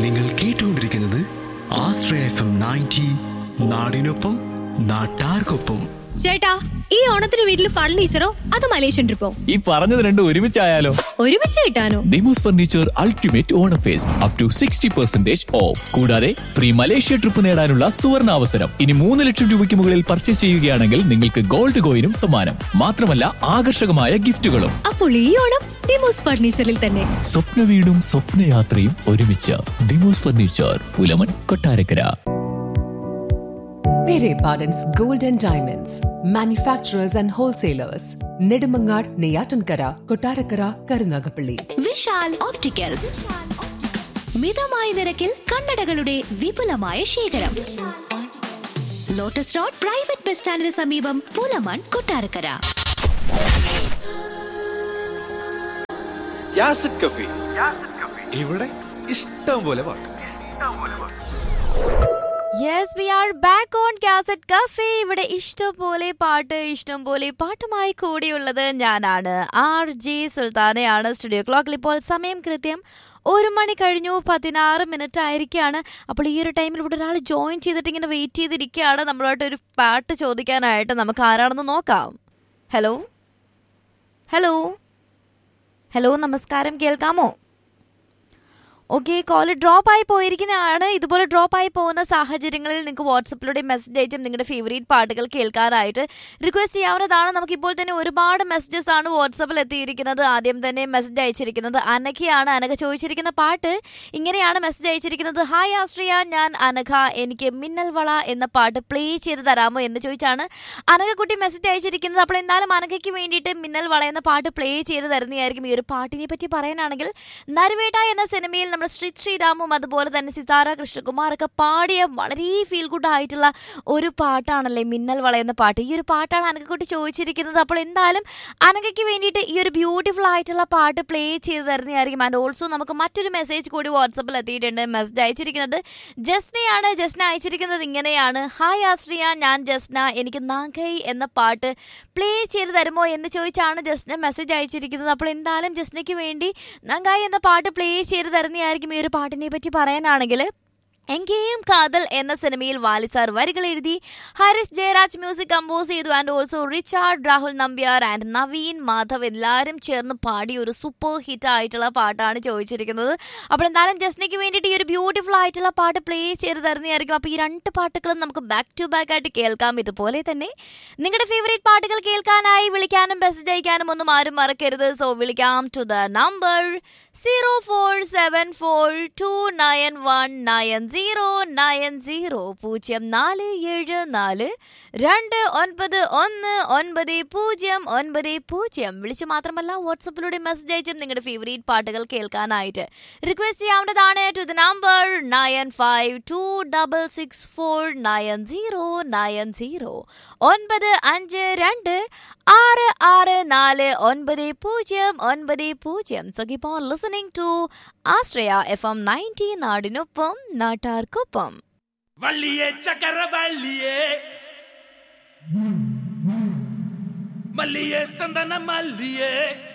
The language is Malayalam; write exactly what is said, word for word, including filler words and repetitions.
നിങ്ങൾ കേട്ടുകൊണ്ടിരിക്കുന്നത് ആശ്രയ എഫ് എം നയൻറ്റി, നാടിനൊപ്പം നാട്ടാർക്കൊപ്പം. ചേട്ടാ, ഈ ഓണത്തിന് വീട്ടിൽ ഫർണിച്ചറോ അത് മലേഷ്യൻ ട്രിപ്പോ? ഈ പറഞ്ഞത് രണ്ടും ഒരുമിച്ചായാലോ? ഒരുമിച്ച് കിട്ടാനോ? Demos furniture ultimate Onam first up to sixty percentage of. കൂടാതെ ഫ്രീ മലേഷ്യ ട്രിപ്പ് നേടാനുള്ള സുവർണ അവസരം. ഇനി മൂന്ന് ലക്ഷം രൂപയ്ക്ക് മുകളിൽ പർച്ചേസ് ചെയ്യുകയാണെങ്കിൽ നിങ്ങൾക്ക് ഗോൾഡ് കോയിനും സമ്മാനം. മാത്രമല്ല ആകർഷകമായ ഗിഫ്റ്റുകളും. അപ്പോൾ ഈ ഓണം ഡിമോസ് ഫർണിച്ചറിൽ തന്നെ. സ്വപ്ന വീടും സ്വപ്നയാത്രയും ഒരുമിച്ച്. Demos furniture, Pulamon, Kottarakkara. Pere Pardon's Gold and Diamonds, manufacturers and wholesalers. Nedumangad, Neyatankara, Kottarakara, Karunagapalli. Vishal opticals, മിതമായ നിരക്കിൽ കണ്ണടകളുടെ വിപുലമായ ശേഖരം. ലോട്ടസ് റോഡ് പ്രൈവറ്റ് ബസ് സ്റ്റാൻഡിന് സമീപം, പുലമൺ, കൊട്ടാരക്കര. യാസിഡ് കഫേ, ഇവിടെ ഇഷ്ടം പോലെ പാട്ട്. Yes, we are back on Cassette Cafe. ഇവിടെ ഇഷ്ടം പോലെ പാട്ട്, ഇഷ്ടം പോലെ പാട്ടുമായി കൂടിയുള്ളത് ഞാനാണ്, ആർ ജെ സുൽത്താനയാണ്. സ്റ്റുഡിയോ ക്ലോക്കിൽ ഇപ്പോൾ സമയം കൃത്യം ഒരു മണി കഴിഞ്ഞു പതിനാറ് മിനിറ്റ് ആയിരിക്കുകയാണ്. അപ്പോൾ ഈ ഒരു ടൈമിൽ ഇവിടെ ഒരാൾ ജോയിൻ ചെയ്തിട്ട് ഇങ്ങനെ വെയിറ്റ് ചെയ്തിരിക്കുകയാണ് നമ്മളായിട്ട് ഒരു പാട്ട് ചോദിക്കാനായിട്ട്. നമുക്ക് ആരാണെന്ന് നോക്കാം. ഹലോ ഹലോ ഹലോ നമസ്കാരം, കേൾക്കാമോ? ഓക്കെ, കോള് ഡ്രോപ്പ് ആയി പോയിരിക്കുന്നതാണ്. ഇതുപോലെ ഡ്രോപ്പ് ആയി പോകുന്ന സാഹചര്യങ്ങളിൽ നിങ്ങൾക്ക് വാട്സപ്പിലൂടെ മെസ്സേജ് അയച്ചും നിങ്ങളുടെ ഫേവറേറ്റ് പാട്ടുകൾ കേൾക്കാനായിട്ട് റിക്വസ്റ്റ് ചെയ്യാവുന്നതാണ്. നമുക്കിപ്പോൾ തന്നെ ഒരുപാട് മെസ്സേജസ് ആണ് വാട്സപ്പിൽ എത്തിയിരിക്കുന്നത്. ആദ്യം തന്നെ മെസ്സേജ് അയച്ചിരിക്കുന്നത് അനഘയാണ്. അനഘ ചോദിച്ചിരിക്കുന്ന പാട്ട് ഇങ്ങനെയാണ് മെസ്സേജ് അയച്ചിരിക്കുന്നത്. ഹായ് ആശ്രിയ, ഞാൻ അനഘ. എനിക്ക് മിന്നൽ വള എന്ന പാട്ട് പ്ലേ ചെയ്ത് തരാമോ എന്ന് ചോദിച്ചാണ് അനഘക്കുട്ടി മെസ്സേജ് അയച്ചിരിക്കുന്നത്. അപ്പോൾ എന്തായാലും അനഘയ്ക്ക് വേണ്ടിയിട്ട് മിന്നൽ വള എന്ന പാട്ട് പ്ലേ ചെയ്ത് തരുന്നതായിരിക്കും. ഈ ഒരു പാട്ടിനെ പറ്റി പറയാനാണെങ്കിൽ നരുവേട്ട എന്ന സിനിമയിൽ ശ്രീ ശ്രീരാമും അതുപോലെ തന്നെ സിതാര കൃഷ്ണകുമാറൊക്കെ പാടിയ വളരെ ഫീൽ ഗുഡ് ആയിട്ടുള്ള ഒരു പാട്ടാണല്ലേ മിന്നൽ വള എന്ന പാട്ട്. ഈ ഒരു പാട്ടാണ് അനഘക്കുട്ടി ചോദിച്ചിരിക്കുന്നത്. അപ്പോൾ എന്തായാലും അനഘയ്ക്ക് വേണ്ടിയിട്ട് ഈ ഒരു ബ്യൂട്ടിഫുൾ ആയിട്ടുള്ള പാട്ട് പ്ലേ ചെയ്ത് തരുന്നതായിരിക്കും. ആൻഡ് ഓൾസോ നമുക്ക് മറ്റൊരു മെസ്സേജ് കൂടി വാട്സപ്പിൽ എത്തിയിട്ടുണ്ട്. മെസ്സേജ് അയച്ചിരിക്കുന്നത് ജസ്നയാണ്. ജസ്ന അയച്ചിരിക്കുന്നത് ഇങ്ങനെയാണ്. ഹായ് ആശ്രിയ, ഞാൻ ജസ്ന. എനിക്ക് നാഗൈ എന്ന പാട്ട് പ്ലേ ചെയ്ത് തരുമോ എന്ന് ചോദിച്ചാണ് ജസ്ന മെസ്സേജ് അയച്ചിരിക്കുന്നത്. അപ്പോൾ എന്തായാലും ജസ്നയ്ക്ക് വേണ്ടി നാഗായ് എന്ന പാട്ട് പ്ലേ ചെയ്ത് തരുന്നതായിരിക്കും. ഈ ഒരു പാട്ടിനെ പറ്റി പറയാനാണെങ്കിൽ എങ്കേയും കാതൽ എന്ന സിനിമയിൽ വാലിസാർ വരികൾ എഴുതി ഹാരിസ് ജയരാജ് മ്യൂസിക് കമ്പോസ് ചെയ്തു. And also Richard, Rahul Nambiar and Naveen Madhav എല്ലാവരും ചേർന്ന് പാടിയ ഒരു സൂപ്പർ ഹിറ്റ് ആയിട്ടുള്ള പാട്ടാണ് ചോദിച്ചിരിക്കുന്നത്. അപ്പോൾ എന്തായാലും ജസ്നയ്ക്ക് വേണ്ടിയിട്ട് ഈ ഒരു ബ്യൂട്ടിഫുൾ ആയിട്ടുള്ള പാട്ട് പ്ലേ ചെയ്ത് തരുന്നതായിരിക്കും. അപ്പോൾ ഈ രണ്ട് പാട്ടുകളും നമുക്ക് ബാക്ക് ടു ബാക്ക് ആയിട്ട് കേൾക്കാം. ഇതുപോലെ തന്നെ നിങ്ങളുടെ ഫേവറേറ്റ് പാട്ടുകൾ കേൾക്കാനായി വിളിക്കാനും മെസ്സേജ് അയക്കാനും ഒന്നും ആരും മറക്കരുത്. സോ വിളിക്കാം to the number zero four seven four to nine one nine zero nine zero പൂജ്യം നാല് ഏഴ് നാല് രണ്ട് ഒൻപത് ഒന്ന് ഒൻപത് പൂജ്യം ഒൻപത് പൂജ്യം. വിളിച്ചു മാത്രമല്ല വാട്സപ്പിലൂടെ മെസ്സേജ് അയച്ചും നിങ്ങളുടെ ഫേവറേറ്റ് പാട്ടുകൾ കേൾക്കാനായിട്ട് റിക്വസ്റ്റ് ചെയ്യാവുന്നതാണ്. To the number nine five to double six four nine zero nine zero ഒൻപത് അഞ്ച് രണ്ട് ആറ് ആറ് നാല് ഒൻപത് പൂജ്യം ഒൻപത് പൂജ്യം. So keep on listening to Ashraya F M ninety, നാടിനൊപ്പം നാട്ടാർക്കൊപ്പം. വള്ളിയേ ചക്കര വള്ളിയേ മല്ലിയേ സന്തന മല്ലിയേ